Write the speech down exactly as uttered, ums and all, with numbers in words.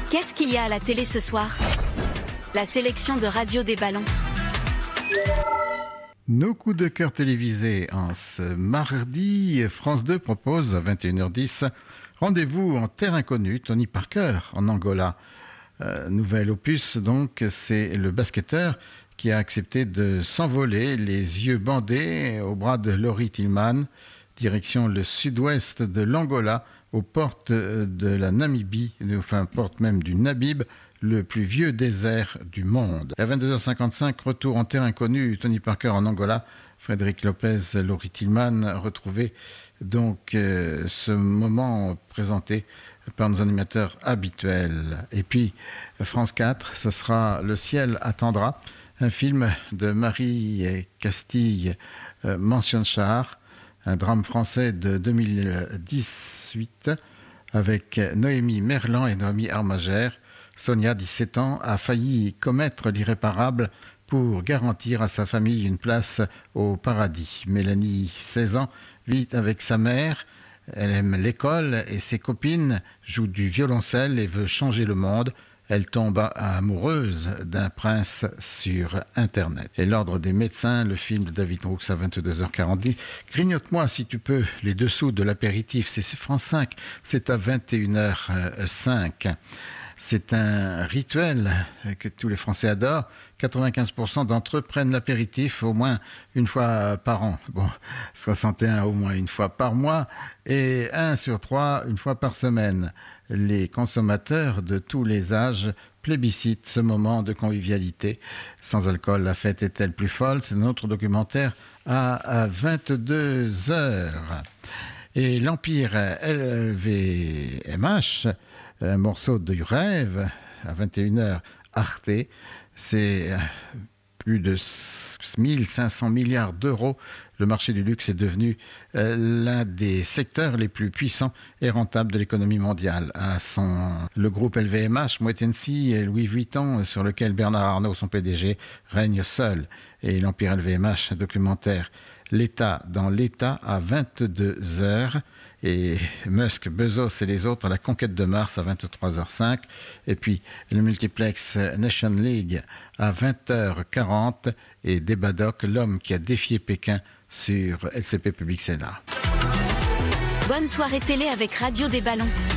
Qu'est-ce qu'il y a à la télé ce soir? La sélection de Radio des Ballons. Nos coups de cœur télévisés en ce mardi, France deux propose à vingt et une heures dix rendez-vous en terre inconnue, Tony Parker en Angola. Euh, nouvel opus donc, c'est le basketteur qui a accepté de s'envoler les yeux bandés au bras de Laurie Tillman, direction le sud-ouest de l'Angola, aux portes de la Namibie, enfin porte même du Namib, le plus vieux désert du monde. À vingt-deux heures cinquante-cinq, retour en terre inconnue, Tony Parker en Angola, Frédéric Lopez, Laurie Tillman, retrouvé donc euh, ce moment présenté par nos animateurs habituels. Et puis, France quatre, ce sera Le ciel attendra, un film de Marie Castille euh, Mansion-Char, un drame français de deux mille dix-huit avec Noémie Merlan et Noémie Armagère. Sonia, dix-sept ans, a failli commettre l'irréparable pour garantir à sa famille une place au paradis. Mélanie, seize ans, vit avec sa mère. Elle aime l'école et ses copines, joue du violoncelle et veut changer le monde. Elle tombe amoureuse d'un prince sur Internet. Et l'ordre des médecins, le film de David Roux à vingt-deux heures quarante. Grignote-moi si tu peux les dessous de l'apéritif. C'est France cinq, c'est à vingt et une heures cinq. C'est un rituel que tous les Français adorent. quatre-vingt-quinze pour cent d'entre eux prennent l'apéritif au moins une fois par an. Bon, soixante et un au moins une fois par mois et un sur trois une fois par semaine. Les consommateurs de tous les âges plébiscitent ce moment de convivialité. Sans alcool, la fête est-elle plus folle? C'est notre documentaire à vingt-deux heures. Et l'Empire L V M H, un morceau du rêve, à vingt et une heures, Arte, c'est plus de mille cinq cents milliards d'euros. Le marché du luxe est devenu euh, l'un des secteurs les plus puissants et rentables de l'économie mondiale. À son, le groupe L V M H, Moët Hennessy et Louis Vuitton, sur lequel Bernard Arnault, son P D G, règne seul. Et l'Empire L V M H, documentaire L'État dans l'État, à vingt-deux heures. Et Musk, Bezos et les autres à la conquête de Mars à vingt-trois heures cinq. Et puis le multiplex Nation League à vingt heures quarante. Et Débadoc, l'homme qui a défié Pékin sur L C P Public Sénat. Bonne soirée télé avec Radio des Ballons.